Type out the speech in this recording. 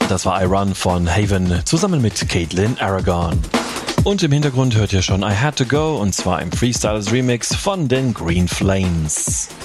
Das war I Run von Haven zusammen mit Caitlin Aragon. Und im Hintergrund hört ihr schon I Had to Go, und zwar im Freestylers Remix von den Green Flames.